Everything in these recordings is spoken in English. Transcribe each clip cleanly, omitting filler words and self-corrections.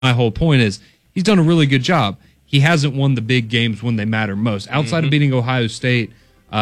My whole point is he's done a really good job. He hasn't won the big games when they matter most. Outside of beating Ohio State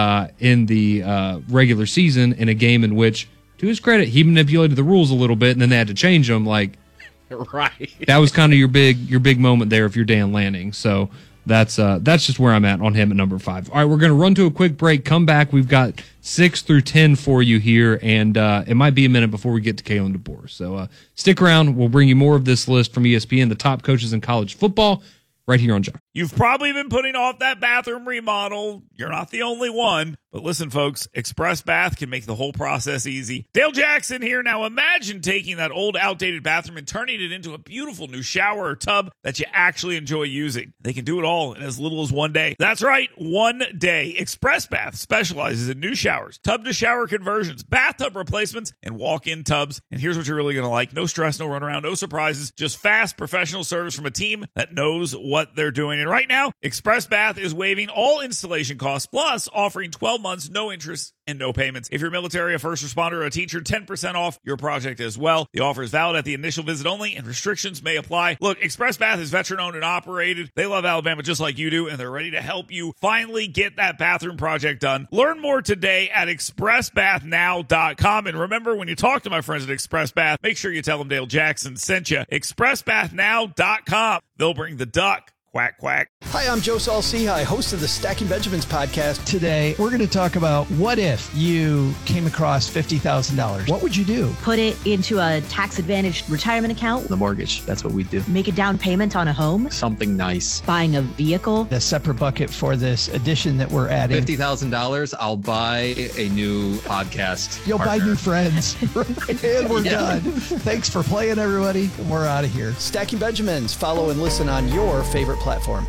in the regular season in a game in which, to his credit, he manipulated the rules a little bit and then they had to change them. Like, right. That was kind of your big moment there if you're Dan Lanning. So that's just where I'm at on him at number 5. All right, we're going to run to a quick break. Come back. We've got 6 through 10 for you here, and it might be a minute before we get to Kalen DeBoer. So stick around. We'll bring you more of this list from ESPN, the top coaches in college football, right here on Jock. You've probably been putting off that bathroom remodel. You're not the only one. But listen, folks, Express Bath can make the whole process easy. Dale Jackson here. Now imagine taking that old, outdated bathroom and turning it into a beautiful new shower or tub that you actually enjoy using. They can do it all in as little as one day. That's right, one day. Express Bath specializes in new showers, tub-to-shower conversions, bathtub replacements, and walk-in tubs. And here's what you're really going to like. No stress, no runaround, no surprises, just fast professional service from a team that knows what they're doing. And right now, Express Bath is waiving all installation costs, plus offering 12 months, no interest, and no payments. If you're military, a first responder, or a teacher, 10% off your project as well. The offer is valid at the initial visit only, and restrictions may apply. Look, Express Bath is veteran-owned and operated. They love Alabama just like you do, and they're ready to help you finally get that bathroom project done. Learn more today at expressbathnow.com. And remember, when you talk to my friends at Express Bath, make sure you tell them Dale Jackson sent you. expressbathnow.com. They'll bring the duck. Quack, quack. Hi, I'm Joe Saul-Sehy, host of the Stacking Benjamins podcast. Today, we're going to talk about what if you came across $50,000. What would you do? Put it into a tax-advantaged retirement account. The mortgage, that's what we do. Make a down payment on a home. Something nice. Buying a vehicle. A separate bucket for this addition that we're adding. $50,000, I'll buy a new podcast You'll partner. buy new friends. And we're done. Thanks for playing, everybody. We're out of here. Stacking Benjamins. Follow and listen on your favorite platform.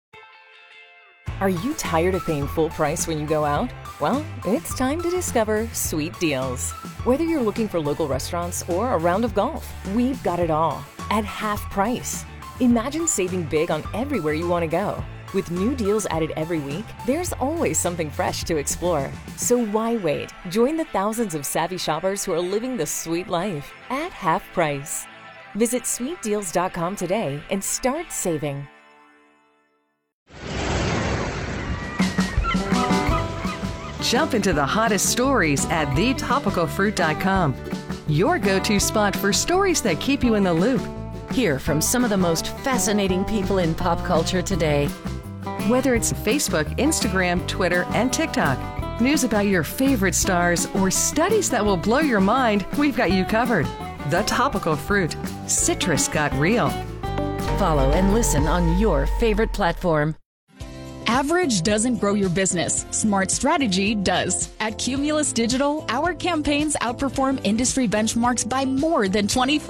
Are you tired of paying full price when you go out? Well, it's time to discover Sweet Deals. Whether you're looking for local restaurants or a round of golf, we've got it all at half price. Imagine saving big on everywhere you want to go. With new deals added every week, there's always something fresh to explore. So why wait? Join the thousands of savvy shoppers who are living the sweet life at half price. Visit sweetdeals.com today and start saving. Jump into the hottest stories at thetopicalfruit.com. Your go-to spot for stories that keep you in the loop. Hear from some of the most fascinating people in pop culture today. Whether it's Facebook, Instagram, Twitter, and TikTok, news about your favorite stars, or studies that will blow your mind, we've got you covered. The Topical Fruit. Citrus got real. Follow and listen on your favorite platform. Average doesn't grow your business. Smart strategy does. At Cumulus Digital, our campaigns outperform industry benchmarks by more than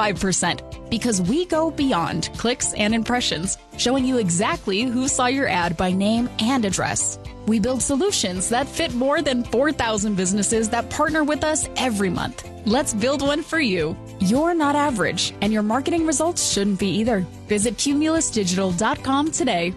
25% because we go beyond clicks and impressions, showing you exactly who saw your ad by name and address. We build solutions that fit more than 4,000 businesses that partner with us every month. Let's build one for you. You're not average, and your marketing results shouldn't be either. Visit cumulusdigital.com today.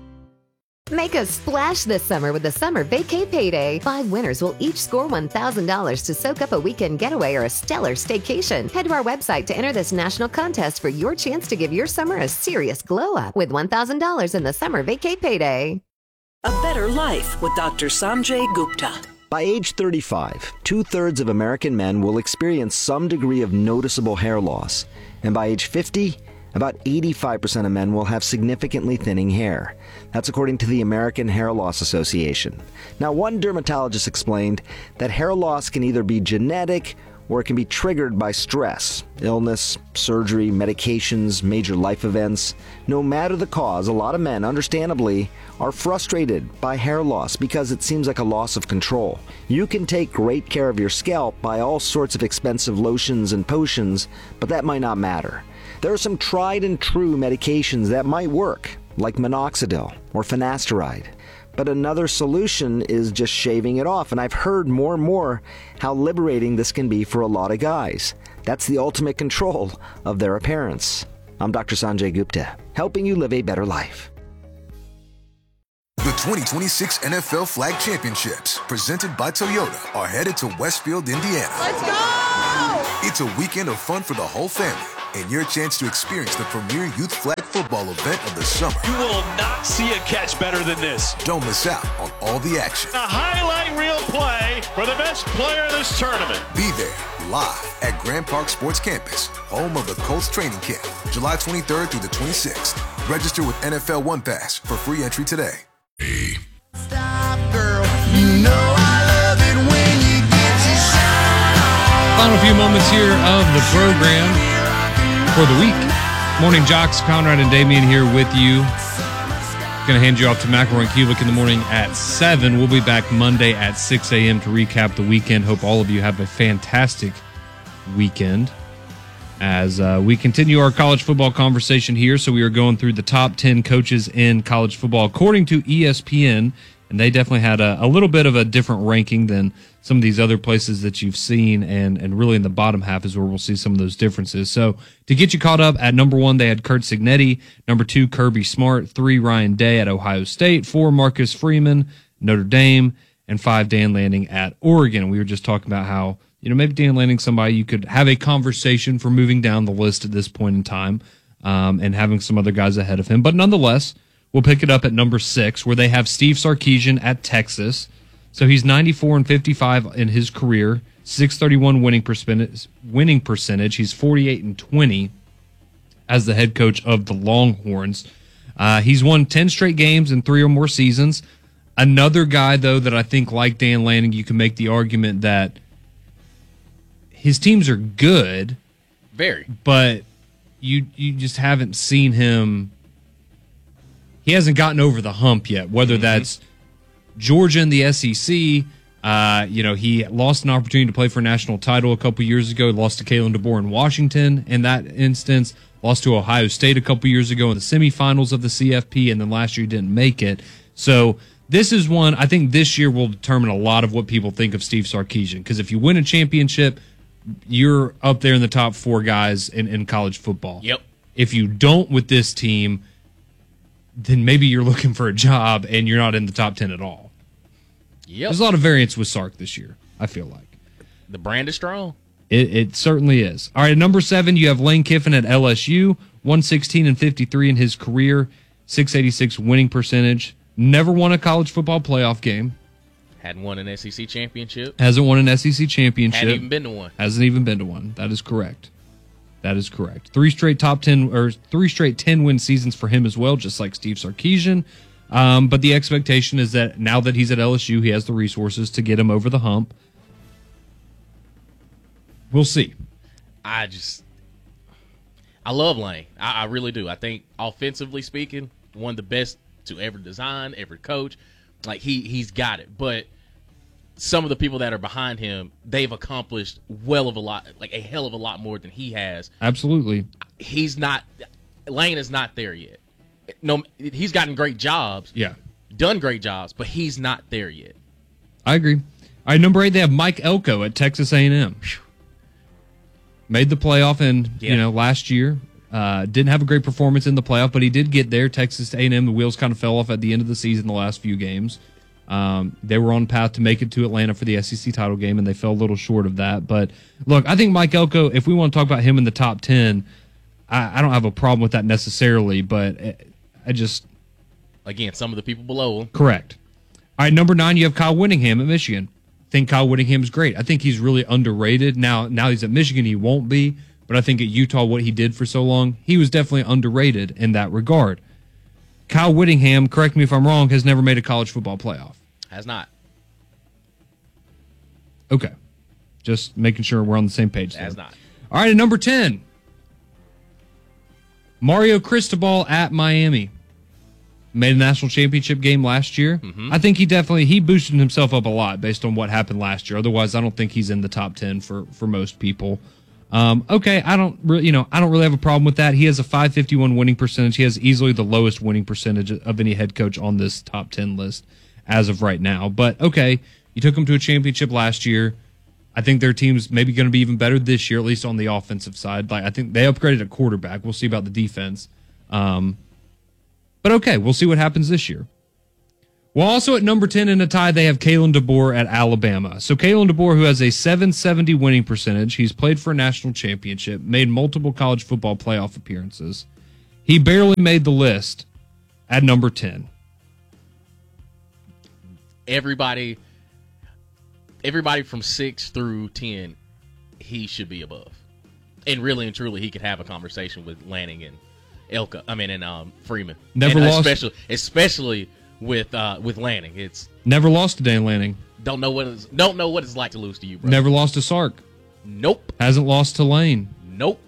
Make a splash this summer with the Summer Vacay Payday. 5 winners will each score $1,000 to soak up a weekend getaway or a stellar staycation. Head to our website to enter this national contest for your chance to give your summer a serious glow up with $1,000 in the Summer Vacay Payday. A better life with Dr. Sanjay Gupta. By age 35, 2/3 of American men will experience some degree of noticeable hair loss. And by age 50, about 85% of men will have significantly thinning hair. That's according to the American Hair Loss Association. Now, one dermatologist explained that hair loss can either be genetic or it can be triggered by stress, illness, surgery, medications, major life events. No matter the cause, a lot of men, understandably, are frustrated by hair loss because it seems like a loss of control. You can take great care of your scalp by all sorts of expensive lotions and potions, but that might not matter. There are some tried and true medications that might work, like minoxidil or finasteride. But another solution is just shaving it off, and I've heard more and more how liberating this can be for a lot of guys. That's the ultimate control of their appearance. I'm Dr. Sanjay Gupta, helping you live a better life. The 2026 NFL Flag Championships, presented by Toyota, are headed to Westfield, Indiana. Let's go! It's a weekend of fun for the whole family. and your chance to experience the premier youth flag football event of the summer. You will not see a catch better than this. Don't miss out on all the action. A highlight reel play for the best player of this tournament. Be there live at Grand Park Sports Campus, home of the Colts training camp, July 23rd through the 26th. Register with NFL One Pass for free entry today. Stop, girl. You know I love it when you get your shine on. Final few moments here of the program for the week. Morning Jocks, Conrad and Damian here with you. Going to hand you off to McElroy and Kulik in the morning at 7. We'll be back Monday at 6 a.m. to recap the weekend. Hope all of you have a fantastic weekend as we continue our college football conversation here. So we are going through the top 10 coaches in college football according to ESPN, and they definitely had a little bit of a different ranking than some of these other places that you've seen, and really in the bottom half is where we'll see some of those differences. So to get you caught up, at number 1, they had Curt Cignetti, number 2, Kirby Smart, 3, Ryan Day at Ohio State, 4, Marcus Freeman, Notre Dame, and 5, Dan Lanning at Oregon. We were just talking about how, maybe Dan Lanning, somebody you could have a conversation for moving down the list at this point in time, and having some other guys ahead of him. But nonetheless, we'll pick it up at number 6, where they have Steve Sarkisian at Texas. So he's 94-55 in his career, 631 winning percentage. He's 48-20 as the head coach of the Longhorns. He's won 10 straight games in 3 or more seasons. Another guy, though, that I think, like Dan Lanning, you can make the argument that his teams are good. Very. But you just haven't seen him. He hasn't gotten over the hump yet, whether that's Georgia in the SEC. He lost an opportunity to play for a national title a couple years ago. He lost to Kalen DeBoer in Washington in that instance. Lost to Ohio State a couple years ago in the semifinals of the CFP, and then last year he didn't make it. So this is one, I think this year will determine a lot of what people think of Steve Sarkisian. Because if you win a championship, you're up there in the top 4 guys in college football. Yep. If you don't with this team, then maybe you're looking for a job and you're not in the top 10 at all. Yep. There's a lot of variance with Sark this year, I feel like. The brand is strong. It certainly is. All right, at number 7, you have Lane Kiffin at LSU, 116-53 in his career, 686 winning percentage. Never won a college football playoff game. Hadn't won an SEC championship. Hasn't won an SEC championship. Hadn't even been to one. Hasn't even been to one. That is correct. That is correct. 3 straight 10-win seasons for him as well, just like Steve Sarkisian. But the expectation is that now that he's at LSU, he has the resources to get him over the hump. We'll see. I love Lane. I really do. I think offensively speaking, one of the best to ever design, ever coach. Like he's got it. But some of the people that are behind him, they've accomplished a hell of a lot more than he has. Absolutely. Lane is not there yet. No, he's gotten great jobs. Yeah. Done great jobs, but he's not there yet. I agree. All right, number 8, they have Mike Elko at Texas A&M. Made the playoff last year. Didn't have a great performance in the playoff, but he did get there. Texas A&M, the wheels kind of fell off at the end of the season the last few games. They were on path to make it to Atlanta for the SEC title game, and they fell a little short of that. But, look, I think Mike Elko, if we want to talk about him in the top 10, I don't have a problem with that necessarily, but I just... Again, some of the people below him. Correct. All right, number 9, you have Kyle Whittingham at Michigan. I think Kyle Whittingham is great. I think he's really underrated. Now he's at Michigan, he won't be, but I think at Utah, what he did for so long, he was definitely underrated in that regard. Kyle Whittingham, correct me if I'm wrong, has never made a college football playoff. Has not. Okay. Just making sure we're on the same page there. Has not. All right, at number 10, Mario Cristobal at Miami. Made a national championship game last year. Mm-hmm. I think he boosted himself up a lot based on what happened last year. Otherwise, I don't think he's in the top 10 for most people. Okay, I don't really have a problem with that. He has a 551 winning percentage. He has easily the lowest winning percentage of any head coach on this top 10 list as of right now. But okay, you took him to a championship last year. I think their team's maybe going to be even better this year, at least on the offensive side. Like I think they upgraded a quarterback. We'll see about the defense. But okay, we'll see what happens this year. Well, also at number 10 in a tie, they have Kalen DeBoer at Alabama. So Kalen DeBoer, who has a 770 winning percentage, he's played for a national championship, made multiple college football playoff appearances. He barely made the list at number 10. Everybody from 6 through 10, he should be above. And really and truly, he could have a conversation with Lanning and Freeman. Never lost, especially with Lanning. It's never lost to Dan Lanning. Don't know what it's like to lose to you, bro. Never lost to Sark. Nope. Hasn't lost to Lane. Nope.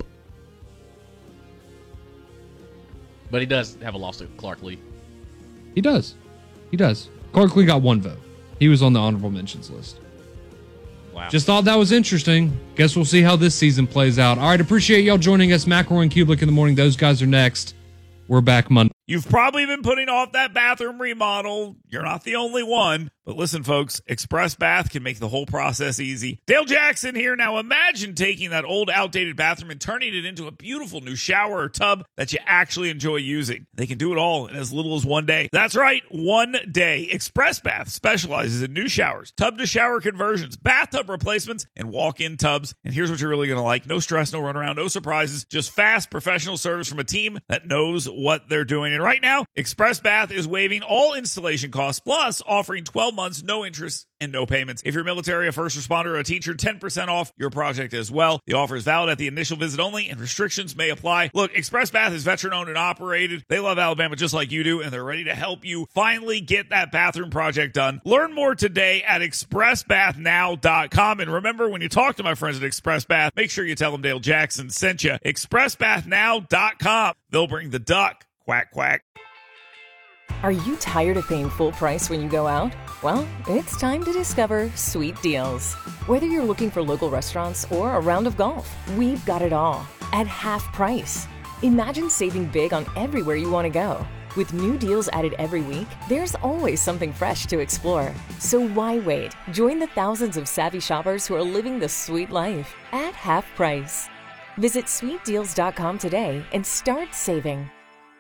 But he does have a loss to Clark Lee. He does. Clark Lee got 1 vote. He was on the honorable mentions list. Wow. Just thought that was interesting. Guess we'll see how this season plays out. All right, appreciate y'all joining us. McElroy and Kublik in the morning. Those guys are next. We're back Monday. You've probably been putting off that bathroom remodel. You're not the only one. But listen, folks, Express Bath can make the whole process easy. Dale Jackson here. Now imagine taking that old, outdated bathroom and turning it into a beautiful new shower or tub that you actually enjoy using. They can do it all in as little as 1 day. That's right, 1 day. Express Bath specializes in new showers, tub-to-shower conversions, bathtub replacements, and walk-in tubs. And here's what you're really going to like. No stress, no runaround, no surprises, just fast, professional service from a team that knows what they're doing. And right now, Express Bath is waiving all installation costs, plus offering 12 months, no interest, and no payments. If you're military, a first responder, or a teacher, 10% off your project as well. The offer is valid at the initial visit only, and restrictions may apply. Look, Express Bath is veteran-owned and operated. They love Alabama just like you do, and they're ready to help you finally get that bathroom project done. Learn more today at expressbathnow.com. And remember, when you talk to my friends at Express Bath, make sure you tell them Dale Jackson sent you. expressbathnow.com. They'll bring the duck. Quack, quack. Are you tired of paying full price when you go out? Well, it's time to discover Sweet Deals. Whether you're looking for local restaurants or a round of golf, we've got it all at half price. Imagine saving big on everywhere you want to go. With new deals added every week, there's always something fresh to explore. So why wait? Join the thousands of savvy shoppers who are living the sweet life at half price. Visit sweetdeals.com today and start saving.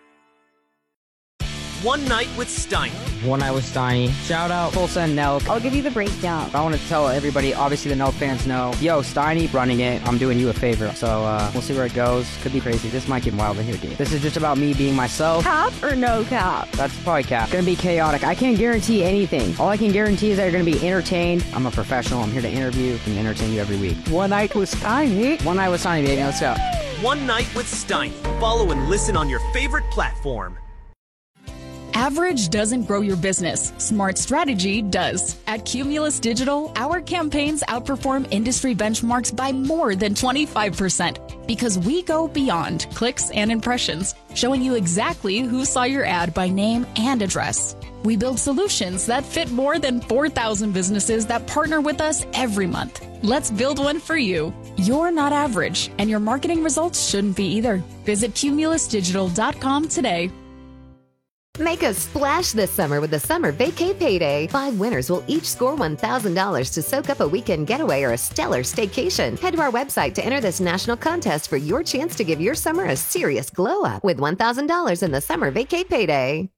One Night with Steiny. One Night with Steiny. Shout out Full Send Nelk. I'll give you the breakdown. I want to tell everybody, obviously the Nelk fans know, yo, Steiny running it. I'm doing you a favor. So we'll see where it goes. Could be crazy. This might get wild in here, dude. This is just about me being myself. Cap or no cap? That's probably cap. Gonna be chaotic. I can't guarantee anything. All I can guarantee is that you're gonna be entertained. I'm a professional. I'm here to interview and entertain you every week. One Night with Steiny. One Night with Steiny, baby. Let's go. One Night with Steiny. Follow and listen on your favorite platform. Average doesn't grow your business. Smart strategy does. At Cumulus Digital, our campaigns outperform industry benchmarks by more than 25% because we go beyond clicks and impressions, showing you exactly who saw your ad by name and address. We build solutions that fit more than 4,000 businesses that partner with us every month. Let's build one for you. You're not average, and your marketing results shouldn't be either. Visit cumulusdigital.com today. Make a splash this summer with the Summer Vacay Payday. 5 winners will each score $1,000 to soak up a weekend getaway or a stellar staycation. Head to our website to enter this national contest for your chance to give your summer a serious glow up with $1,000 in the Summer Vacay Payday.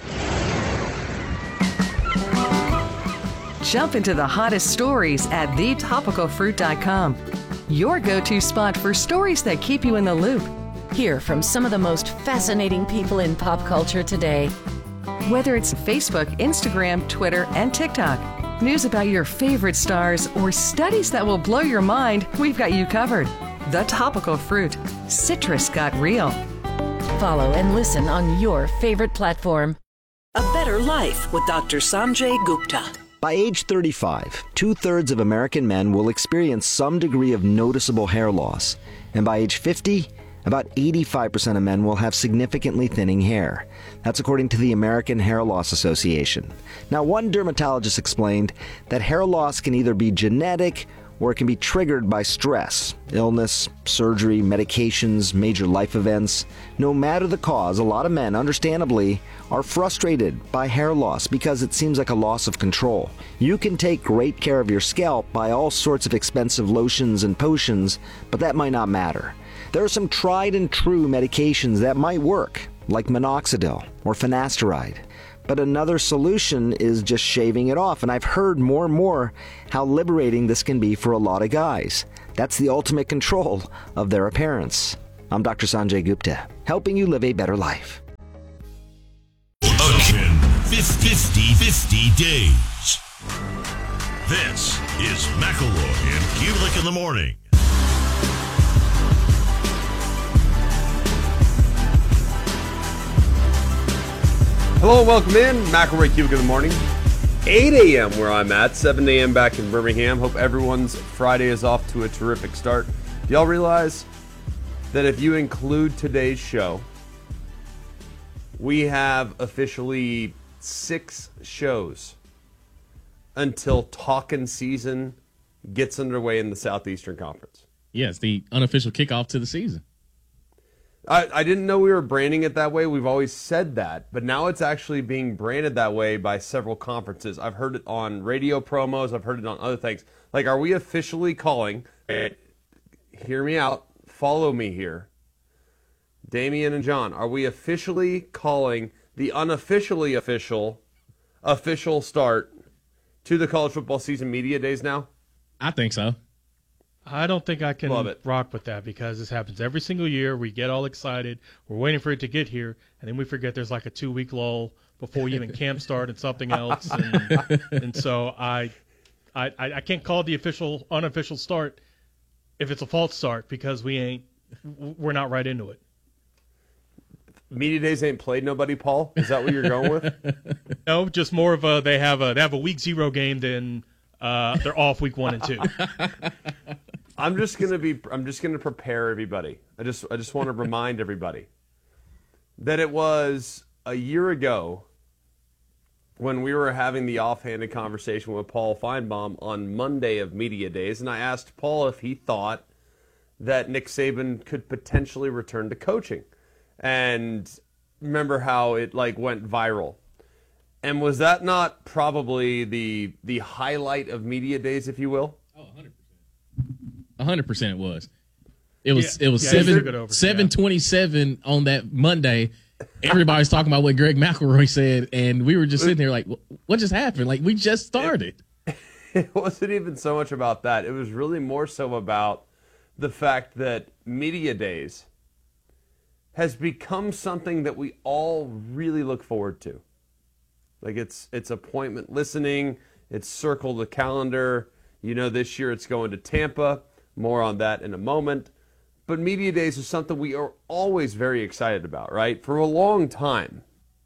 Jump into the hottest stories at thetopicalfruit.com. Your go-to spot for stories that keep you in the loop. Hear from some of the most fascinating people in pop culture today. Whether it's Facebook, Instagram, Twitter, and TikTok, news about your favorite stars, or studies that will blow your mind, we've got you covered. The Topical Fruit. Citrus got real. Follow and listen on your favorite platform. A Better Life with Dr. Sanjay Gupta. By age 35, 2/3 of American men will experience some degree of noticeable hair loss. And by age 50, about 85% of men will have significantly thinning hair. That's according to the American Hair Loss Association. Now, one dermatologist explained that hair loss can either be genetic or it can be triggered by stress, illness, surgery, medications, major life events. No matter the cause, a lot of men, understandably, are frustrated by hair loss because it seems like a loss of control. You can take great care of your scalp by all sorts of expensive lotions and potions, but that might not matter. There are some tried and true medications that might work, like minoxidil or finasteride. But another solution is just shaving it off, and I've heard more and more how liberating this can be for a lot of guys. That's the ultimate control of their appearance. I'm Dr. Sanjay Gupta, helping you live a better life. 50 days. This is McElroy and Kulik in the morning. Hello and welcome in. McElroy, Kulik in the morning. 8 a.m. where I'm at, 7 a.m. back in Birmingham. Hope everyone's Friday is off to a terrific start. Do y'all realize that if you include today's show, we have officially 6 shows until talking season gets underway in the Southeastern Conference. Yes, the unofficial kickoff to the season. I didn't know we were branding it that way. We've always said that, but now it's actually being branded that way by several conferences. I've heard it on radio promos. I've heard it on other things. Like, are we officially calling, hear me out, follow me here, Damian and John, are we officially calling the unofficially official start to the college football season media days now? I think so. I don't think I can rock with that because this happens every single year. We get all excited. We're waiting for it to get here, and then we forget there's like a 2-week lull before even camp start and something else. And so I can't call it the unofficial start if it's a false start because we're not right into it. Media days ain't played nobody, Paul? Is that what you're going with? No, just more of they have a week 0 game, then they're off week 1 and 2. I'm just gonna prepare everybody. I just want to remind everybody that it was a year ago when we were having the offhanded conversation with Paul Feinbaum on Monday of Media Days, and I asked Paul if he thought that Nick Saban could potentially return to coaching. And remember how it went viral. And was that not probably the highlight of Media Days, if you will? Oh, 100% it was. It was 7:27 on that Monday. Everybody's talking about what Greg McElroy said, and we were just sitting there like, what just happened? Like, we just started. It wasn't even so much about that. It was really more so about the fact that Media Days has become something that we all really look forward to. Like, it's appointment listening. It's circle the calendar. This year it's going to Tampa. More on that in a moment. But Media Days is something we are always very excited about, right? For a long time.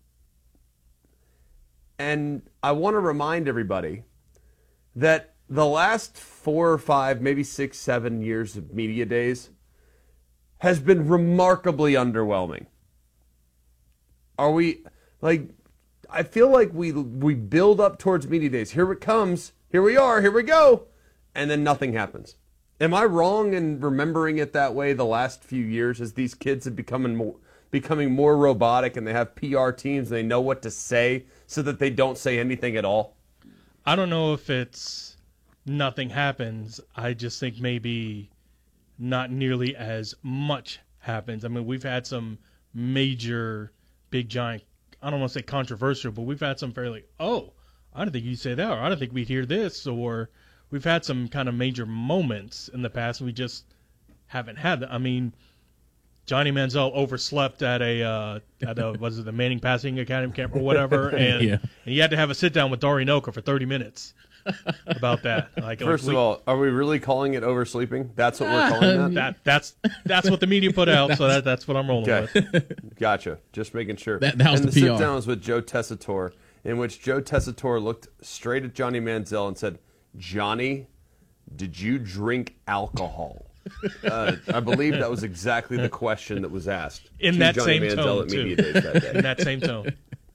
And I want to remind everybody that the last 4 or 5, maybe 6, 7 years of Media Days has been remarkably underwhelming. Are we, I feel like we build up towards Media Days. Here it comes. Here we are. Here we go. And then nothing happens. Am I wrong in remembering it that way the last few years as these kids have becoming more robotic and they have PR teams and they know what to say so that they don't say anything at all? I don't know if it's nothing happens. I just think maybe not nearly as much happens. I mean, we've had some major, big, giant, I don't want to say controversial, but we've had some fairly, I didn't think you'd say that, or I didn't think we'd hear this, or we've had some kind of major moments in the past, and we just haven't had that. I mean, Johnny Manziel overslept at was it the Manning Passing Academy camp or whatever, and, and he had to have a sit down with Dari Noka for 30 minutes about that. First of all, are we really calling it oversleeping? That's what we're calling that? That's what the media put out, so that's what I'm rolling with. Gotcha. Just making sure. That was and the the PR. sit-down was with Joe Tessitore, in which Joe Tessitore looked straight at Johnny Manziel and said, "Johnny, did you drink alcohol?" I believe that was exactly the question that was asked in to that Johnny same Manziel tone, at Media too. Days that day. In that same tone.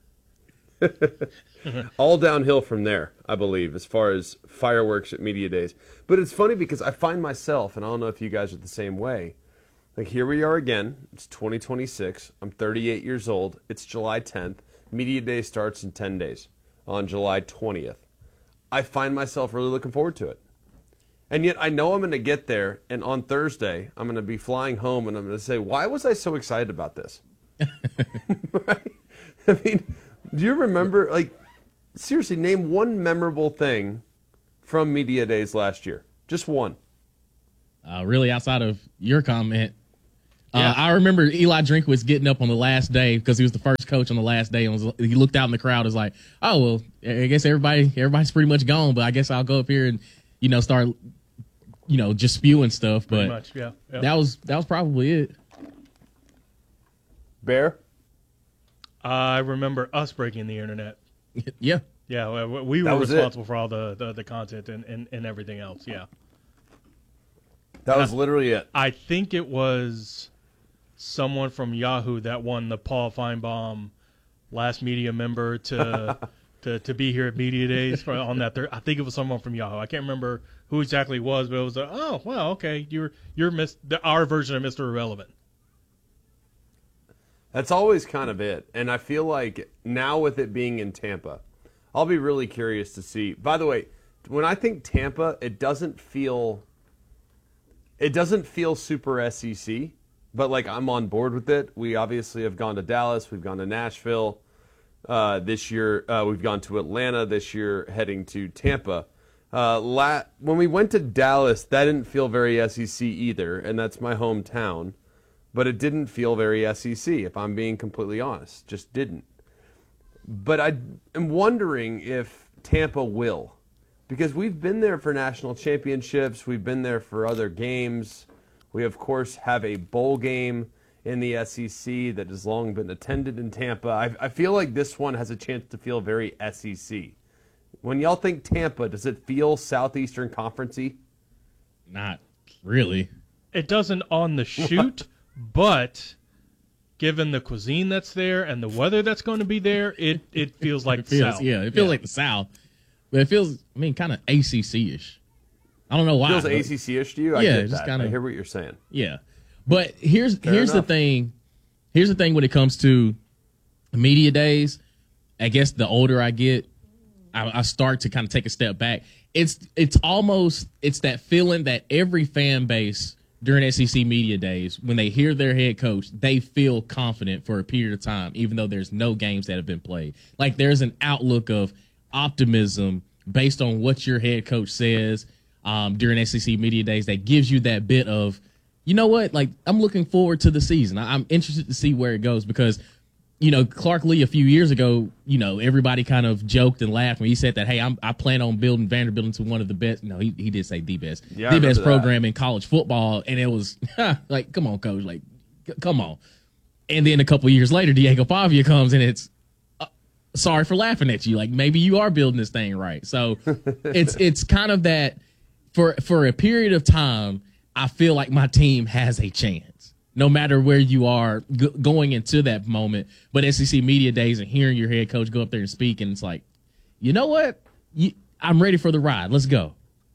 All downhill from there, I believe, as far as fireworks at Media Days. But it's funny because I find myself, and I don't know if you guys are the same way, like here we are again. It's 2026. I'm 38 years old. It's July 10th. Media Day starts in 10 days on July 20th. I find myself really looking forward to it. And yet I know I'm going to get there, and on Thursday I'm going to be flying home, and I'm going to say, why was I so excited about this? Right? I mean, Do you remember, like, seriously, name one memorable thing from Media Days last year? Just one. Really, outside of your comment, Yeah. I remember Eli Drinkwitz getting up on the last day because he was the first coach on the last day, and he looked out in the crowd and was like, "Oh well, I guess everybody's pretty much gone, but I guess I'll go up here and start just spewing stuff." Pretty But much, yeah. that was probably it. Bear? I remember us breaking the internet. Yeah. Yeah, we That were was it. responsible for all the content and everything else, yeah. That was literally it. I think it was someone from Yahoo that won the Paul Feinbaum last media member to be here at Media Days on that. I think it was someone from Yahoo. I can't remember who exactly it was, but it was oh well, okay, you're our version of Mr. Irrelevant. That's always kind of it. And I feel like now with it being in Tampa, I'll be really curious to see. By the way, when I think Tampa, it doesn't feel super SEC, but like I'm on board with it. We obviously have gone to Dallas, we've gone to Nashville this year, we've gone to Atlanta this year, heading to Tampa. When we went to Dallas, that didn't feel very SEC either, and that's my hometown. But it didn't feel very SEC, if I'm being completely honest. Just didn't. But I am wondering if Tampa will. Because we've been there for national championships. We've been there for other games. We, of course, have a bowl game in the SEC that has long been attended in Tampa. I feel like this one has a chance to feel very SEC. When y'all think Tampa, does it feel Southeastern Conference-y? Not really. It doesn't on the shoot, but given the cuisine that's there and the weather that's going to be there, it feels like the South. Yeah, it feels like the South. But it feels, kind of ACC-ish. I don't know why. It feels ACC-ish to you? I Yeah, get just that. kinda, I hear what you're saying. Yeah. But here's the enough. thing. Here's the thing when it comes to Media Days. I guess the older I get, I start to kind of take a step back. It's that feeling that every fan base during SEC Media Days, when they hear their head coach, they feel confident for a period of time, even though there's no games that have been played. Like there's an outlook of optimism based on what your head coach says during SEC Media Days that gives you that bit of, you know what, like I'm looking forward to the season. I'm interested to see where it goes because, Clark Lee a few years ago, everybody kind of joked and laughed when he said that, hey, I plan on building Vanderbilt into one of the best. No, he did say the best. Yeah, the I best remember program in college football. And it was like, come on, coach, like, come on. And then a couple of years later, Diego Pavia comes and it's, sorry for laughing at you. Like maybe you are building this thing right. So it's kind of that for a period of time, I feel like my team has a chance no matter where you are going into that moment. But SEC Media Days and hearing your head coach go up there and speak, and it's like, you know what? I'm ready for the ride. Let's go.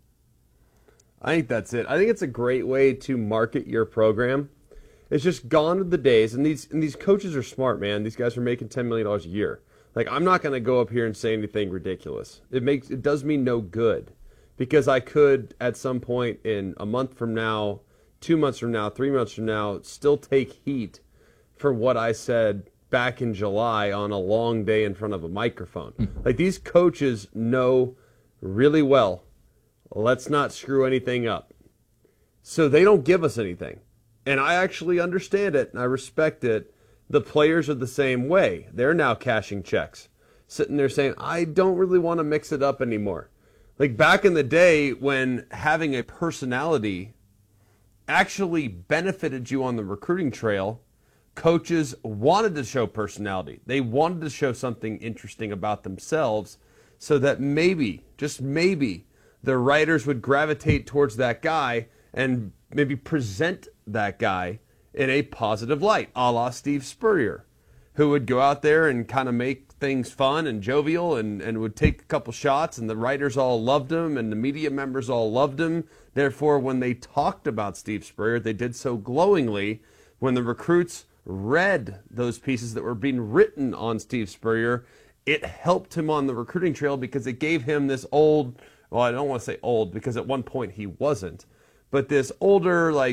I think that's it. I think it's a great way to market your program. It's just gone to the days, and these coaches are smart, man. These guys are making $10 million a year. Like, I'm not going to go up here and say anything ridiculous. It does me no good, because I could at some point in a month from now, 2 months from now, 3 months from now, still take heat for what I said back in July on a long day in front of a microphone. Like, these coaches know really well, let's not screw anything up. So they don't give us anything. And I actually understand it, and I respect it. The players are the same way. They're now cashing checks, sitting there saying, I don't really want to mix it up anymore. Like back in the day when having a personality actually benefited you on the recruiting trail, coaches wanted to show personality. They wanted to show something interesting about themselves so that maybe, just maybe, the writers would gravitate towards that guy and maybe present that guy in a positive light, a la Steve Spurrier, who would go out there and kind of make things fun and jovial and would take a couple shots, and the writers all loved him and the media members all loved him. Therefore, when they talked about Steve Spurrier, they did so glowingly. When the recruits read those pieces that were being written on Steve Spurrier, it helped him on the recruiting trail because it gave him this old, well, I don't want to say old because at one point he wasn't, but this older, like,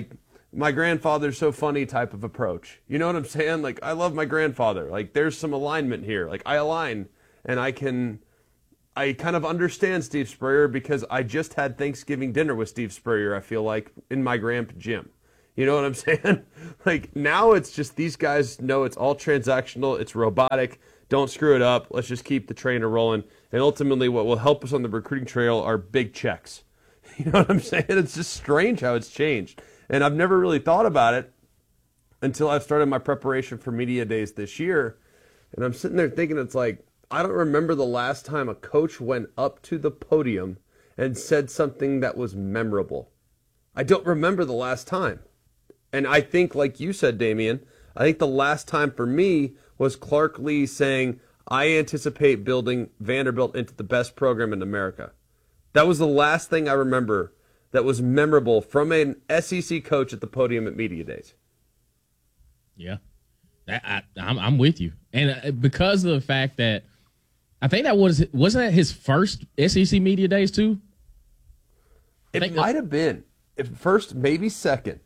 my grandfather's so funny type of approach. You know what I'm saying? Like, I love my grandfather. Like, there's some alignment here. Like, I align, and I kind of understand Steve Spurrier because I just had Thanksgiving dinner with Steve Spurrier, I feel like, in my grandpa gym. You know what I'm saying? Like, now it's just these guys know it's all transactional, it's robotic, don't screw it up, let's just keep the trainer rolling. And ultimately, what will help us on the recruiting trail are big checks. You know what I'm saying? It's just strange how it's changed. And I've never really thought about it until I've started my preparation for media days this year. And I'm sitting there thinking, it's like, I don't remember the last time a coach went up to the podium and said something that was memorable. I don't remember the last time. And I think, like you said, Damian, I think the last time for me was Clark Lee saying, I anticipate building Vanderbilt into the best program in America. That was the last thing I remember that was memorable from an SEC coach at the podium at media days. Yeah, I'm with you, and because of the fact that I think that wasn't that his first SEC media days too. It might have been first, maybe second.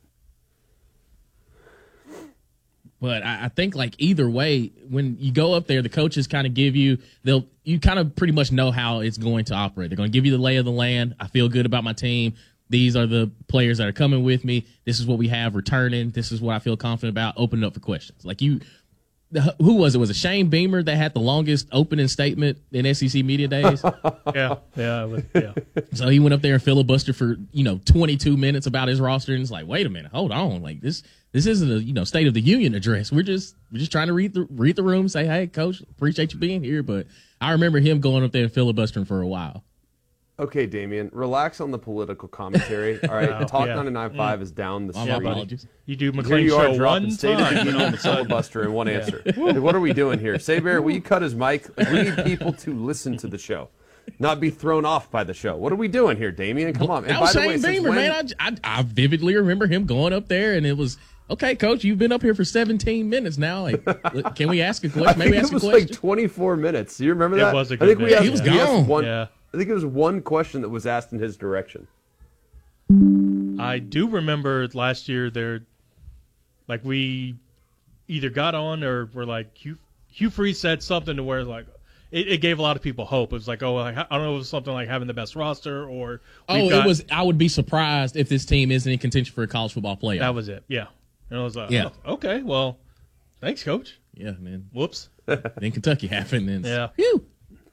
But I think, like, either way, when you go up there, the coaches kind of give you you kind of pretty much know how it's going to operate. They're going to give you the lay of the land. I feel good about my team. These are the players that are coming with me. This is what we have returning. This is what I feel confident about. Open it up for questions. Like, who was it? Was it Shane Beamer that had the longest opening statement in SEC media days? Yeah. So he went up there and filibustered for 22 minutes about his roster, and it's like, wait a minute, hold on, like this isn't a State of the Union address. We're just trying to read the room, say, hey, coach, appreciate you being here. But I remember him going up there and filibustering for a while. Okay, Damian, relax on the political commentary. All right, the Talk 99.5 is down the street. You do Here McLean you are show dropping one State of the time, Union filibuster in one answer. Like, what are we doing here? Saber, will you cut his mic? Like, we need people to listen to the show, not be thrown off by the show. What are we doing here, Damian? Come on. And That was by the way, Shane since Beamer, when- man. I vividly remember him going up there, and it was, okay, coach, you've been up here for 17 minutes now. Like, can we ask a question? I think Maybe it ask a was question. like 24 minutes. Do you remember that? It was a I good think we bit. asked, He was we asked gone. one. Yeah. I think it was one question that was asked in his direction. I do remember last year we either got on or were like, Hugh Freeze said something to where like it gave a lot of people hope. It was like, I don't know, it was something like having the best roster or it was. I would be surprised if this team isn't in contention for a college football playoff. That was it. Yeah. And I was like, Yeah. okay, well, thanks, coach. Yeah, man. Whoops. Then Kentucky happened. And Yeah. Phew.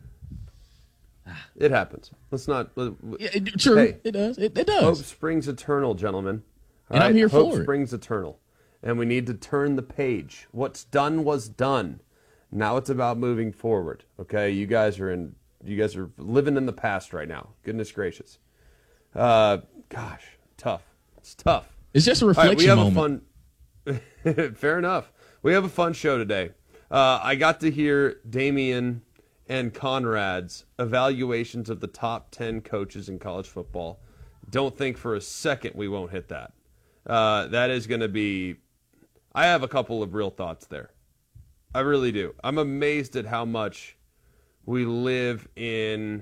It happens. Let's not. True. Hey, It does. It does. Hope springs eternal, gentlemen. All And I'm here Hope for it. springs eternal. And we need to turn the page. What's done was done. Now it's about moving forward. Okay? You guys are living in the past right now. Goodness gracious. Gosh, tough. It's tough. It's just a All right, reflection we have moment. a fun fair enough. We have a fun show today. I got to hear Damian and Conrad's evaluations of the top 10 coaches in college football. Don't think for a second we won't hit that. That is going to be... I have a couple of real thoughts there. I really do. I'm amazed at how much we live in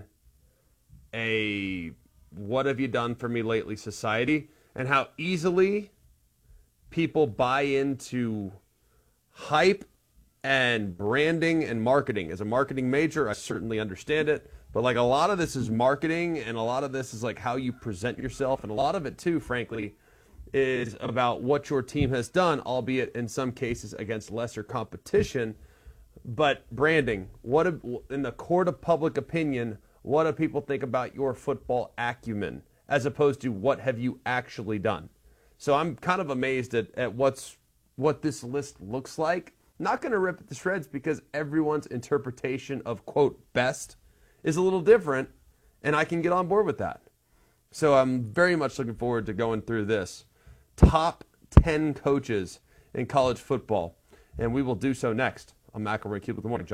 a what have you done for me lately society, and how easily people buy into hype and branding and marketing. As a marketing major, I certainly understand it, but like a lot of this is marketing, and a lot of this is like how you present yourself, and a lot of it too, frankly, is about what your team has done, albeit in some cases against lesser competition. But branding, in the court of public opinion, what do people think about your football acumen, as opposed to what have you actually done? So I'm kind of amazed at what this list looks like. Not going to rip it to shreds because everyone's interpretation of, quote, best is a little different, and I can get on board with that. So I'm very much looking forward to going through this. Top 10 coaches in college football, and we will do so next on McElroy Cubicle Morning, Jock 74.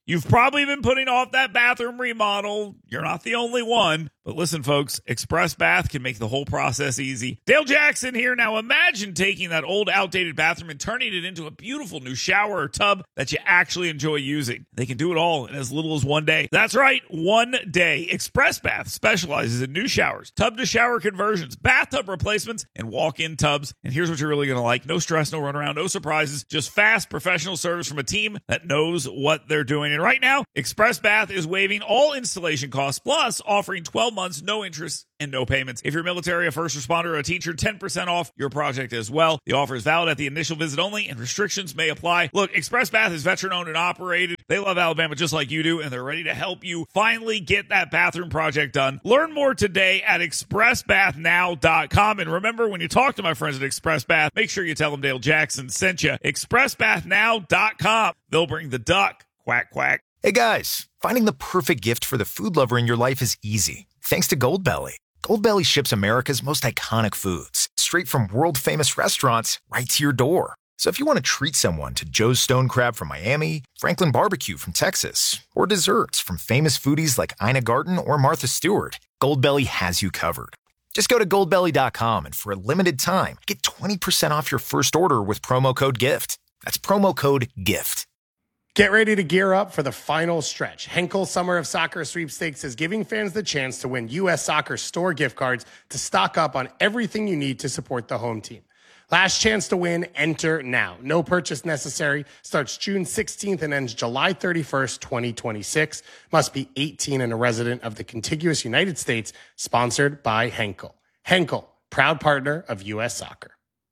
You've probably been putting off that bathroom remodel. You're not the only one. But listen, folks, Express Bath can make the whole process easy. Dale Jackson here. Now imagine taking that old, outdated bathroom and turning it into a beautiful new shower or tub that you actually enjoy using. They can do it all in as little as 1 day. That's right, 1 day. Express Bath specializes in new showers, tub-to-shower conversions, bathtub replacements, and walk-in tubs. And here's what you're really going to like. No stress, no runaround, no surprises. Just fast, professional service from a team that knows what they're doing. And right now, Express Bath is waiving all installation costs, plus offering 12 months, no interest, and no payments. If you're military, a first responder, or a teacher, 10% off your project as well. The offer is valid at the initial visit only, and restrictions may apply. Look, Express Bath is veteran-owned and operated. They love Alabama just like you do, and they're ready to help you finally get that bathroom project done. Learn more today at expressbathnow.com. And remember, when you talk to my friends at Express Bath, make sure you tell them Dale Jackson sent you. expressbathnow.com. They'll bring the duck. Quack, quack. Hey guys, finding the perfect gift for the food lover in your life is easy. Thanks to Goldbelly. Goldbelly ships America's most iconic foods straight from world-famous restaurants right to your door. So if you want to treat someone to Joe's Stone Crab from Miami, Franklin Barbecue from Texas, or desserts from famous foodies like Ina Garten or Martha Stewart, Goldbelly has you covered. Just go to goldbelly.com and for a limited time, get 20% off your first order with promo code GIFT. That's promo code GIFT. Get ready to gear up for the final stretch. Henkel Summer of Soccer Sweepstakes is giving fans the chance to win U.S. Soccer store gift cards to stock up on everything you need to support the home team. Last chance to win, enter now. No purchase necessary. Starts June 16th and ends July 31st, 2026. Must be 18 and a resident of the contiguous United States. Sponsored by Henkel. Henkel, proud partner of U.S. Soccer.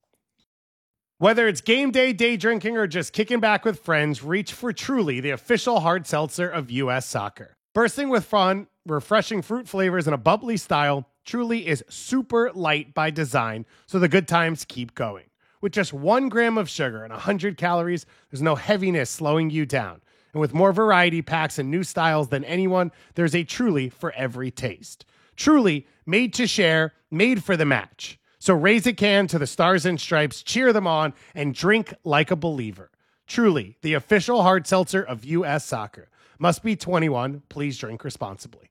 Whether it's game day, day drinking, or just kicking back with friends, reach for Truly, the official hard seltzer of U.S. Soccer. Bursting with fun, refreshing fruit flavors, and a bubbly style, Truly is super light by design, so the good times keep going. With just 1 gram of sugar and 100 calories, there's no heaviness slowing you down. And with more variety packs and new styles than anyone, there's a Truly for every taste. Truly, made to share, made for the match. So raise a can to the Stars and Stripes, cheer them on, and drink like a believer. Truly, the official hard seltzer of U.S. Soccer. Must be 21. Please drink responsibly.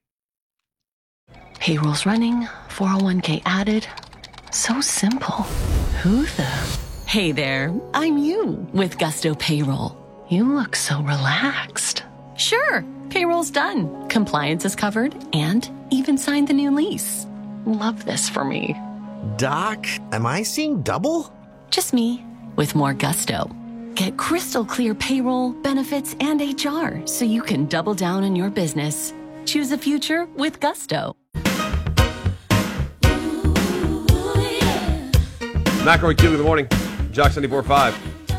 Payroll's running, 401k added. So simple. Who the? Hey there, I'm you with Gusto Payroll. You look so relaxed. Sure, payroll's done. Compliance is covered and even signed the new lease. Love this for me. Doc, am I seeing double? Just me, with more gusto. Get crystal clear payroll, benefits, and HR so you can double down on your business. Choose a future with Gusto. McElroy and Q in the morning. Jock 74.5.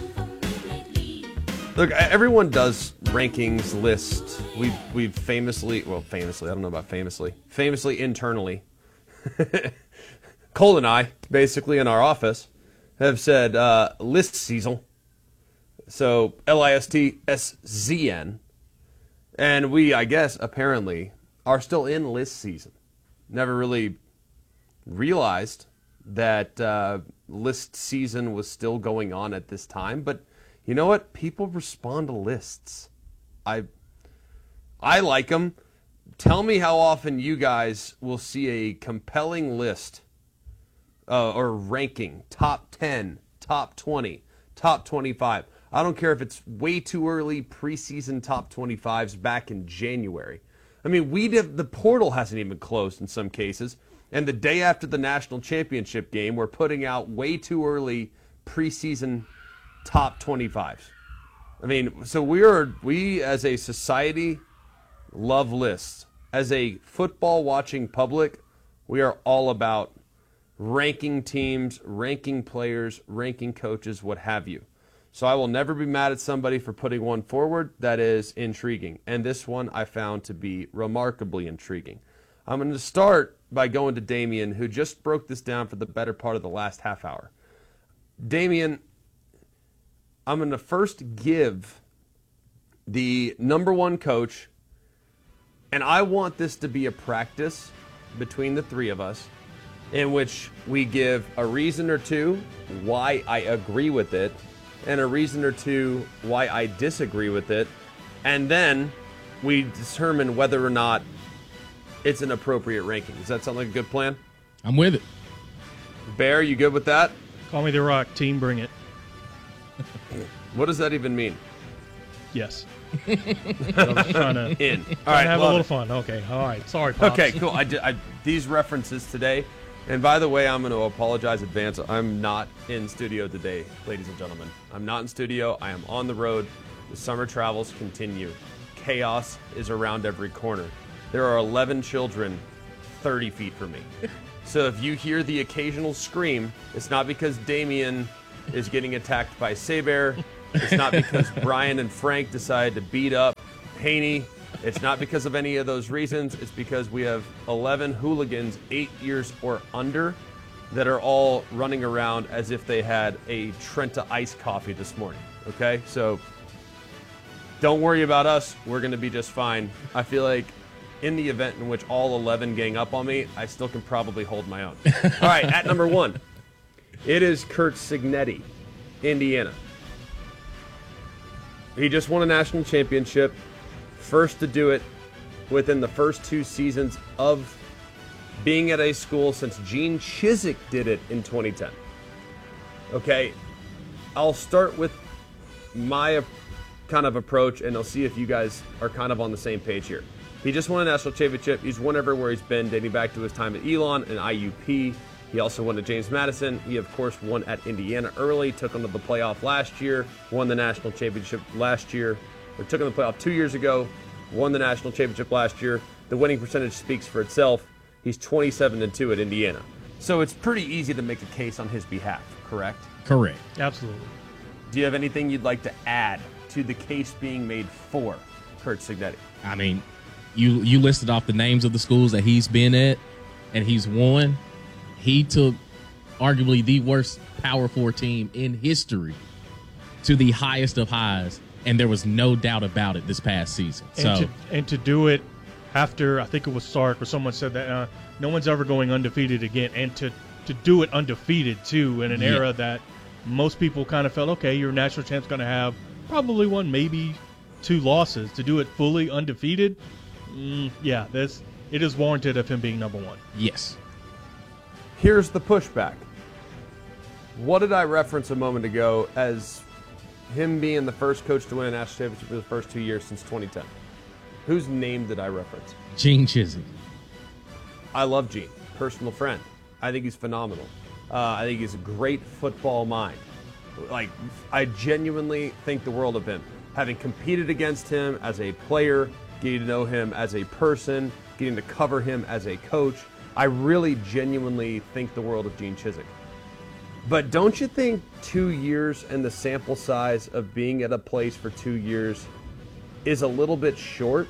Look, everyone does rankings lists. We've famously, I don't know about famously internally. Cole and I, basically in our office, have said list season. So LISTSZN. And we, I guess, apparently, are still in list season. Never really realized that list season was still going on at this time. But you know what? People respond to lists. I like them. Tell me how often you guys will see a compelling list or ranking, top 10, top 20, top 25. I don't care if it's way too early preseason top 25s back in January. I mean, the portal hasn't even closed in some cases. And the day after the national championship game, we're putting out way too early preseason top 25s. I mean, so we as a society love lists. As a football watching public, we are all about ranking teams, ranking players, ranking coaches, what have you. So I will never be mad at somebody for putting one forward that is intriguing. And this one I found to be remarkably intriguing. I'm going to start by going to Damien, who just broke this down for the better part of the last half hour. Damien, I'm going to first give the number one coach, and I want this to be a practice between the three of us, in which we give a reason or two why I agree with it, and a reason or two why I disagree with it, and then we determine whether or not it's an appropriate ranking. Does that sound like a good plan? I'm with it. Bear, you good with that? Call me the Rock. Team, bring it. What does that even mean? Yes. I was trying to All right, have a love little it. fun. Okay. All right. Sorry, Pops. Okay, cool. These references today, and by the way, I'm going to apologize in advance. I'm not in studio today, ladies and gentlemen. I'm not in studio. I am on the road. The summer travels continue. Chaos is around every corner. There are 11 children 30 feet from me. So if you hear the occasional scream, it's not because Damien is getting attacked by Saber. It's not because Brian and Frank decided to beat up Haney. It's not because of any of those reasons. It's because we have 11 hooligans 8 years or under that are all running around as if they had a Trenta iced coffee this morning. Okay? So don't worry about us. We're going to be just fine. I feel like in the event in which all 11 gang up on me, I still can probably hold my own. All right, at number 1, it is Curt Cignetti, Indiana. He just won a national championship, first to do it within the first 2 seasons of being at a school since Gene Chizik did it in 2010. Okay, I'll start with my kind of approach, and I'll see if you guys are kind of on the same page here. He just won a national championship. He's won everywhere he's been, dating back to his time at Elon and IUP. He also won at James Madison. He, of course, won at Indiana early, took them to the playoff last year, won the national championship last year, or took them to the playoff 2 years ago, won the national championship last year. The winning percentage speaks for itself. He's 27-2 at Indiana. So it's pretty easy to make a case on his behalf, correct? Correct. Absolutely. Do you have anything you'd like to add to the case being made for Curt Cignetti? I mean, you listed off the names of the schools that he's been at, and he's won. He took arguably the worst Power 4 team in history to the highest of highs, and there was no doubt about it this past season. And to do it after, I think it was Sark or someone said that no one's ever going undefeated again, and to do it undefeated too in an era that most people kind of felt, okay, your national champ's going to have probably 1, maybe 2 losses. To do it fully undefeated, it is warranted of him being number 1. Yes. Here's the pushback. What did I reference a moment ago as him being the first coach to win a national championship for the first 2 years since 2010? Whose name did I reference? Gene Chizik. I love Gene. Personal friend. I think he's phenomenal. I think he's a great football mind. Like, I genuinely think the world of him. Having competed against him as a player, getting to know him as a person, getting to cover him as a coach, I really genuinely think the world of Gene Chizik. But don't you think 2 years and the sample size of being at a place for 2 years is a little bit short?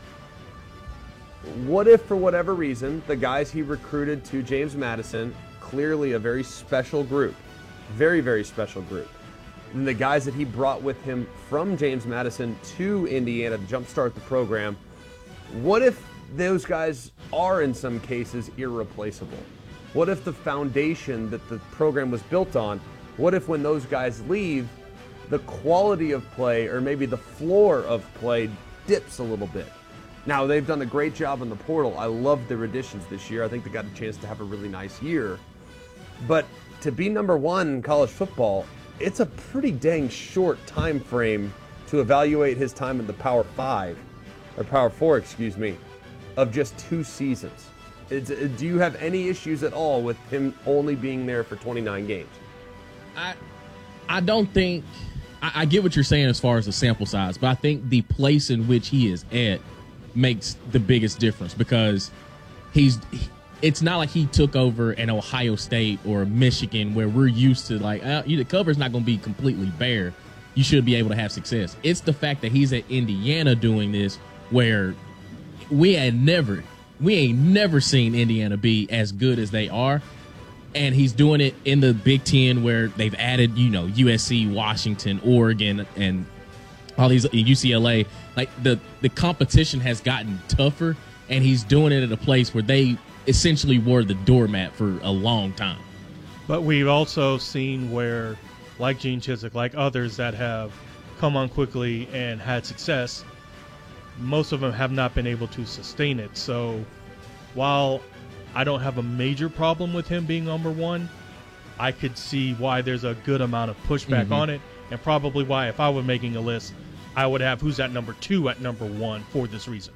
What if, for whatever reason, the guys he recruited to James Madison, clearly a very special group, very, very special group, and the guys that he brought with him from James Madison to Indiana to jumpstart the program, what if those guys are in some cases irreplaceable? What if the foundation that the program was built on, what if when those guys leave, the quality of play or maybe the floor of play dips a little bit? Now, they've done a great job in the portal. I love their additions this year. I think they got a chance to have a really nice year. But to be number 1 in college football, it's a pretty dang short time frame to evaluate his time in the Power 5, or Power 4, excuse me, of just 2 seasons. Do you have any issues at all with him only being there for 29 games? I don't think I get what you're saying as far as the sample size, but I think the place in which he is at makes the biggest difference, because it's not like he took over an Ohio State or a Michigan where we're used to the cover's not going to be completely bare. You should be able to have success. It's the fact that he's at Indiana doing this where we ain't never seen Indiana be as good as they are. And he's doing it in the Big Ten where they've added, USC, Washington, Oregon, and all these UCLA. Like the competition has gotten tougher, and he's doing it at a place where they essentially were the doormat for a long time. But we've also seen where, like Gene Chizik, like others that have come on quickly and had success, most of them have not been able to sustain it. So while I don't have a major problem with him being number one, I could see why there's a good amount of pushback on it, and probably why, if I were making a list, I would have who's at number 2 at number 1 for this reason.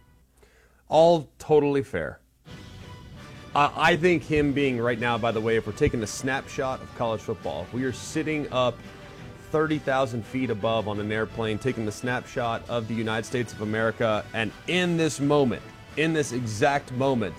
All totally fair. I think him being right now, by the way, if we're taking a snapshot of college football, we are sitting up 30,000 feet above on an airplane, taking the snapshot of the United States of America, and in this moment, in this exact moment,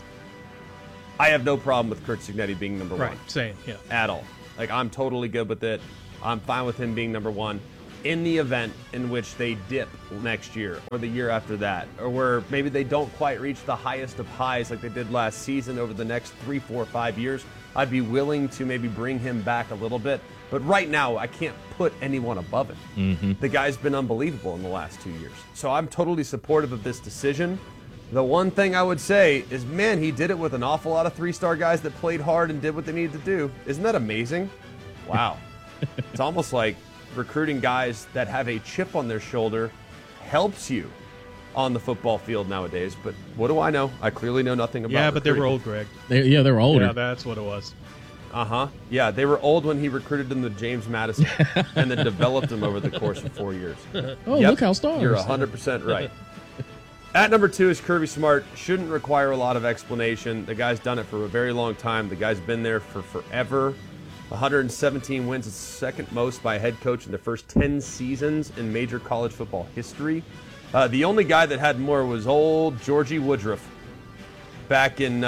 I have no problem with Curt Cignetti being number 1. Right, same, yeah. At all. Like, I'm totally good with it. I'm fine with him being number 1. In the event in which they dip next year or the year after that, or where maybe they don't quite reach the highest of highs like they did last season over the next 3, 4, 5 years, I'd be willing to maybe bring him back a little bit. But right now, I can't put anyone above him. The guy's been unbelievable in the last 2 years. So I'm totally supportive of this decision. The one thing I would say is, man, he did it with an awful lot of 3-star guys that played hard and did what they needed to do. Isn't that amazing? Wow. It's almost like recruiting guys that have a chip on their shoulder helps you on the football field nowadays. But what do I know? I clearly know nothing about Yeah, but they were recruiting. old, Greg. They were older. Yeah, that's what it was. Yeah, they were old when he recruited them to James Madison and then developed them over the course of 4 years. Look how stars. You're 100% right. At number 2 is Kirby Smart. Shouldn't require a lot of explanation. The guy's done it for a very long time. The guy's been there for forever. 117 wins is second most by a head coach in the first 10 seasons in major college football history. The only guy that had more was old Georgie Woodruff back in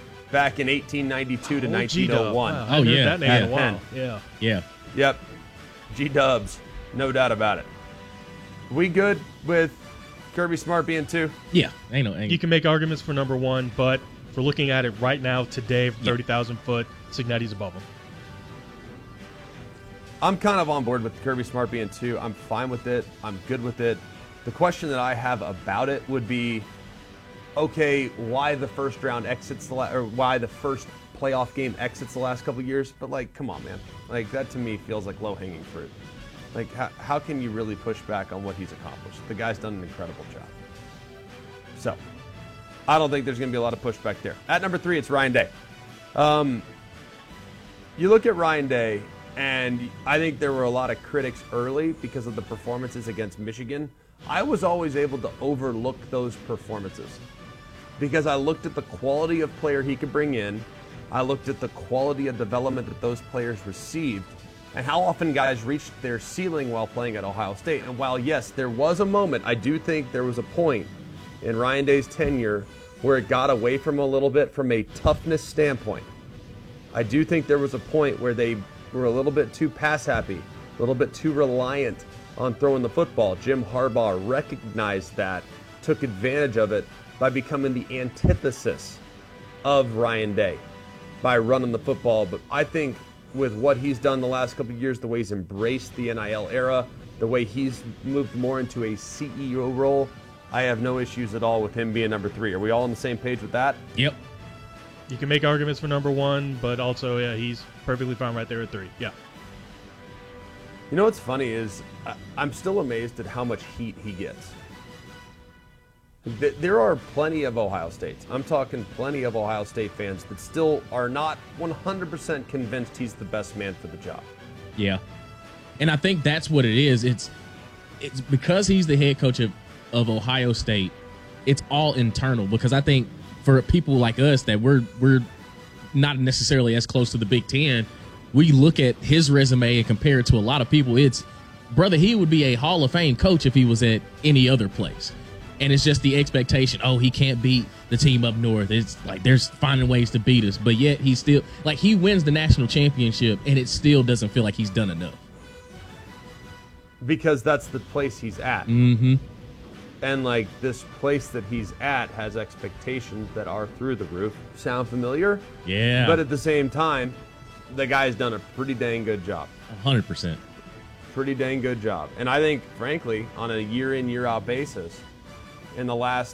1892 to 1901. Wow, I haven't heard that name in a while. Yeah. Yep. G-Dubs. No doubt about it. We good with Kirby Smart being 2? Yeah. You can make arguments for number 1, but if we're looking at it right now, today, 30,000 foot, Cignetti's above him. I'm kind of on board with Kirby Smart being 2. I'm fine with it. I'm good with it. The question that I have about it would be, okay, why the first round exits or why the first playoff game exits the last couple of years? But like, come on, man. Like, that to me feels like low-hanging fruit. Like, how can you really push back on what he's accomplished? The guy's done an incredible job. So, I don't think there's going to be a lot of pushback there. At number 3, it's Ryan Day. You look at Ryan Day, and I think there were a lot of critics early because of the performances against Michigan. I was always able to overlook those performances because I looked at the quality of player he could bring in. I looked at the quality of development that those players received and how often guys reached their ceiling while playing at Ohio State. And while, yes, there was a moment, I do think there was a point in Ryan Day's tenure where it got away from him a little bit from a toughness standpoint. I do think there was a point where they were a little bit too pass happy, a little bit too reliant on throwing the football. Jim Harbaugh recognized that, took advantage of it by becoming the antithesis of Ryan Day by running the football. But I think with what he's done the last couple of years, the way he's embraced the NIL era, the way he's moved more into a CEO role, I have no issues at all with him being number 3. Are we all on the same page with that? Yep. You can make arguments for number 1, but also, yeah, he's perfectly fine right there at 3. Yeah. You know what's funny is I'm still amazed at how much heat he gets. There are plenty of Ohio States. I'm talking plenty of Ohio State fans that still are not 100% convinced he's the best man for the job. Yeah. And I think that's what it is. It's because he's the head coach of Ohio State, it's all internal because I think for people like us that we're not necessarily as close to the Big Ten, we look at his resume and compare it to a lot of people. It's, brother, he would be a Hall of Fame coach if he was at any other place. And it's just the expectation, he can't beat the team up north. It's like there's finding ways to beat us. But yet he's still, like, he wins the national championship, and it still doesn't feel like he's done enough. Because that's the place he's at. Mm-hmm. And, like, this place that he's at has expectations that are through the roof. Sound familiar? Yeah. But at the same time, the guy's done a pretty dang good job. 100%. Pretty dang good job. And I think, frankly, on a year-in, year-out basis, in the last,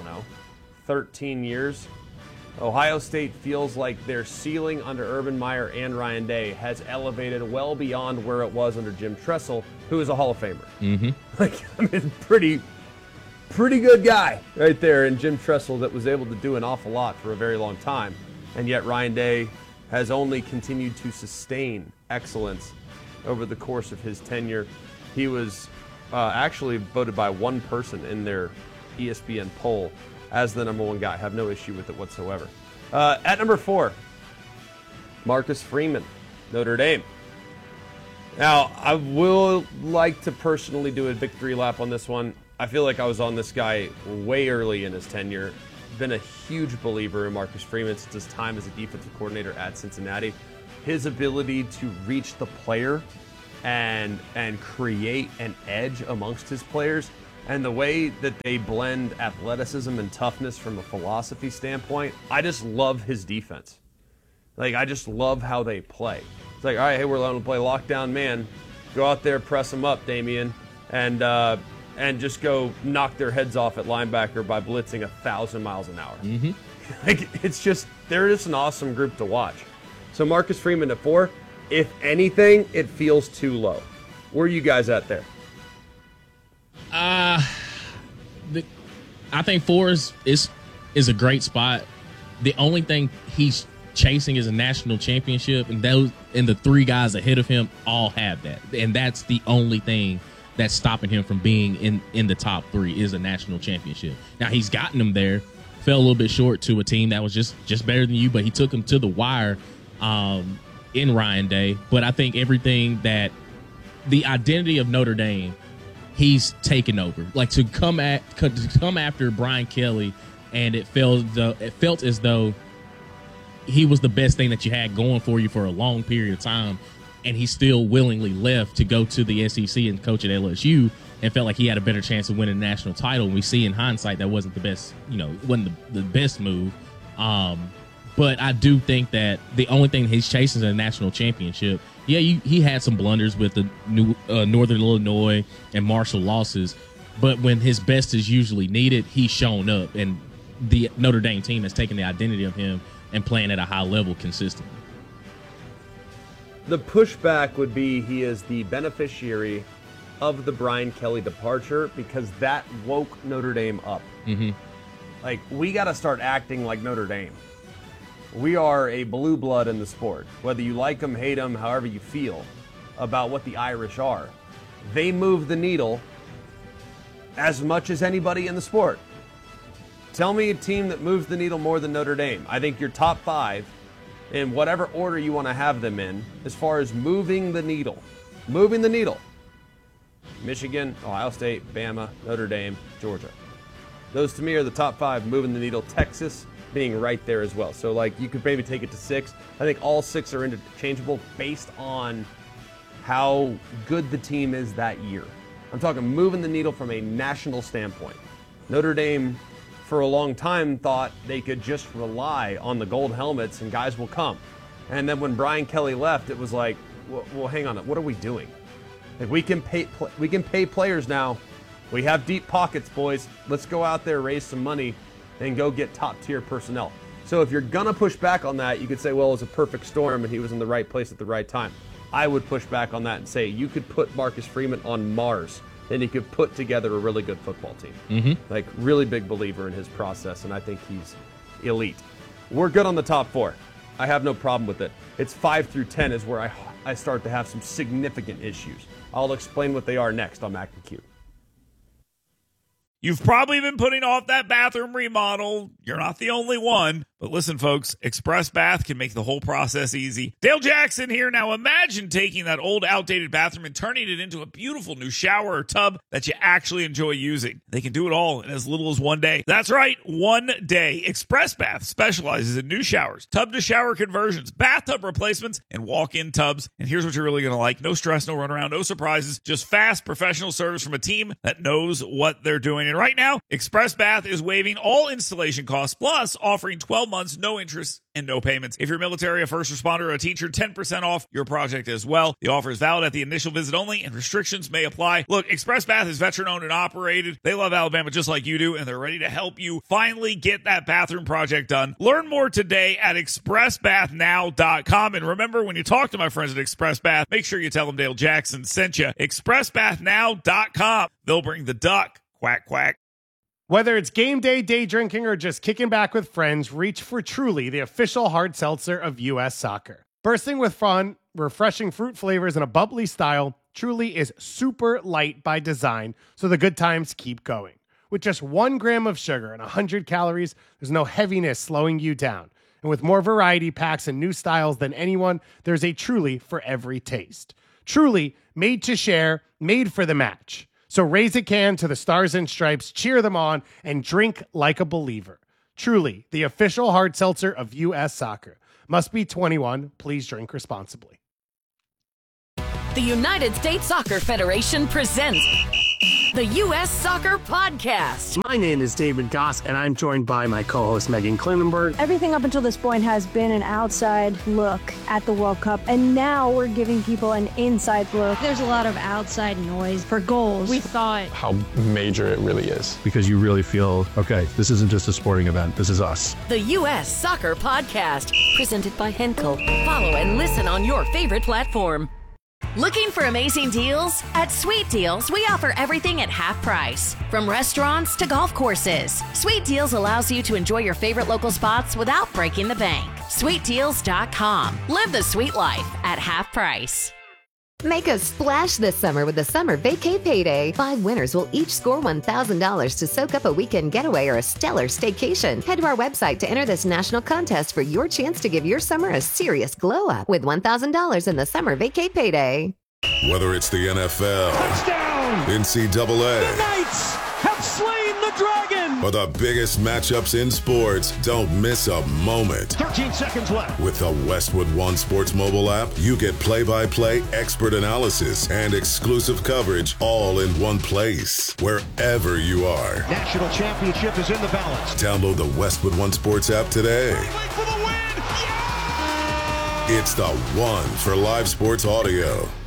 13 years, Ohio State feels like their ceiling under Urban Meyer and Ryan Day has elevated well beyond where it was under Jim Tressel, who is a Hall of Famer. Mm-hmm. Like, I mean, pretty good guy right there in Jim Tressel that was able to do an awful lot for a very long time. And yet Ryan Day has only continued to sustain excellence over the course of his tenure. He was actually voted by one person in their ESPN poll as the number one guy. I have no issue with it whatsoever. At number 4, Marcus Freeman, Notre Dame. Now, I will like to personally do a victory lap on this one. I feel like I was on this guy way early in his tenure. Been a huge believer in Marcus Freeman since his time as a defensive coordinator at Cincinnati. His ability to reach the player and create an edge amongst his players, and the way that they blend athleticism and toughness from a philosophy standpoint, I just love his defense. Like, I just love how they play. It's like, all right, hey, we're letting them play lockdown man. Go out there, press them up, Damian, and just go knock their heads off at linebacker by blitzing 1,000 miles an hour. Mm-hmm. Like, it's just, they're just an awesome group to watch. So Marcus Freeman at 4, if anything, it feels too low. Where are you guys at there? I think 4 is a great spot. The only thing he's chasing is a national championship, and the 3 guys ahead of him all have that, and that's the only thing that's stopping him from being in the top 3 is a national championship. Now, he's gotten them there, fell a little bit short to a team that was just better than you, but he took them to the wire in Ryan Day. But I think everything that the identity of Notre Dame, he's taken over. Like, to come after Brian Kelly, and it felt as though he was the best thing that you had going for you for a long period of time, and he still willingly left to go to the SEC and coach at LSU, and felt like he had a better chance of winning a national title. And we see in hindsight that wasn't the best, wasn't the best move. But I do think that the only thing he's chasing is a national championship. Yeah, he had some blunders with the Northern Illinois and Marshall losses, but when his best is usually needed, he's shown up, and the Notre Dame team has taken the identity of him and playing at a high level consistently. The pushback would be he is the beneficiary of the Brian Kelly departure because that woke Notre Dame up. Mm-hmm. Like, we got to start acting like Notre Dame. We are a blue blood in the sport. Whether you like them, hate them, however you feel about what the Irish are, they move the needle as much as anybody in the sport. Tell me a team that moves the needle more than Notre Dame. I think your top 5, in whatever order you want to have them in, as far as moving the needle. Michigan, Ohio State, Bama, Notre Dame, Georgia. Those to me are the top 5 moving the needle. Texas being right there as well. So, like, you could maybe take it to 6. I think all 6 are interchangeable based on how good the team is that year. I'm talking moving the needle from a national standpoint. Notre Dame, for a long time, thought they could just rely on the gold helmets and guys will come. And then when Brian Kelly left, it was like, well, hang on, what are we doing? Like, we can pay players now. We have deep pockets, boys. Let's go out there, raise some money, and go get top-tier personnel. So if you're going to push back on that, you could say, well, it was a perfect storm and he was in the right place at the right time. I would push back on that and say you could put Marcus Freeman on Mars, then he could put together a really good football team. Mm-hmm. Like, really big believer in his process, and I think he's elite. We're good on the top 4. I have no problem with it. It's 5 through 10 is where I start to have some significant issues. I'll explain what they are next on Mac and Q. You've probably been putting off that bathroom remodel. You're not the only one. But listen, folks, Express Bath can make the whole process easy. Dale Jackson here. Now imagine taking that old, outdated bathroom and turning it into a beautiful new shower or tub that you actually enjoy using. They can do it all in as little as 1 day. That's right, 1 day. Express Bath specializes in new showers, tub-to-shower conversions, bathtub replacements, and walk-in tubs. And here's what you're really going to like. No stress, no runaround, no surprises. Just fast, professional service from a team that knows what they're doing. And right now, Express Bath is waiving all installation costs, plus offering 12 months, no interest, and no payments. If you're military, a first responder, or a teacher, 10% off your project as well. The offer is valid at the initial visit only, and restrictions may apply. Look, Express Bath is veteran-owned and operated. They love Alabama just like you do, and they're ready to help you finally get that bathroom project done. Learn more today at expressbathnow.com. And remember, when you talk to my friends at Express Bath, make sure you tell them Dale Jackson sent you. expressbathnow.com. They'll bring the duck. Quack, quack. Whether it's game day, day drinking, or just kicking back with friends, reach for Truly, the official hard seltzer of U.S. Soccer. Bursting with fun, refreshing fruit flavors, and a bubbly style, Truly is super light by design, so the good times keep going. With just 1 gram of sugar and 100 calories, there's no heaviness slowing you down. And with more variety packs and new styles than anyone, there's a Truly for every taste. Truly, made to share, made for the match. So raise a can to the Stars and Stripes, cheer them on, and drink like a believer. Truly, the official hard seltzer of U.S. Soccer. Must be 21. Please drink responsibly. The United States Soccer Federation presents the U.S. Soccer Podcast. My name is David Goss, and I'm joined by my co-host Megan Klinenberg. Everything up until this point has been an outside look at the World Cup, and now we're giving people an inside look. There's a lot of outside noise for goals. We thought how major it really is, because you really feel, okay, this isn't just a sporting event, this is us. The U.S. Soccer Podcast, presented by Henkel. Follow and listen on your favorite platform. Looking for amazing deals? At Sweet Deals, we offer everything at half price. From restaurants to golf courses, Sweet Deals allows you to enjoy your favorite local spots without breaking the bank. SweetDeals.com. Live the sweet life at half price. Make a splash this summer with the Summer Vacay Payday. 5 winners will each score $1,000 to soak up a weekend getaway or a stellar staycation. Head to our website to enter this national contest for your chance to give your summer a serious glow up with $1,000 in the Summer Vacay Payday. Whether it's the NFL, touchdown, NCAA, the Knights have slain the dragon, or the biggest matchups in sports, don't miss a moment. 13 seconds left. With the Westwood One Sports mobile app, you get play-by-play, expert analysis, and exclusive coverage all in one place, wherever you are. National championship is in the balance. Download the Westwood One Sports app today. For the win. Yeah! It's the one for live sports audio.